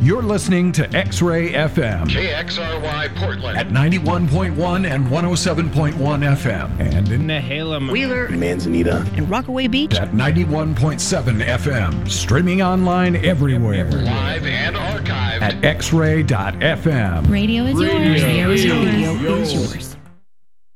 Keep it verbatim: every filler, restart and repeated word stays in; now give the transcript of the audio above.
You're listening to X-Ray F M. K X R Y Portland. At ninety-one point one and one oh seven point one F M. And in Nehalem, Wheeler, Manzanita, and Rockaway Beach. At ninety-one point seven F M. Streaming online everywhere. Live and archived. At x ray dot f m. Radio is yours. Radio Radio is yours. is Radio is yours. yours.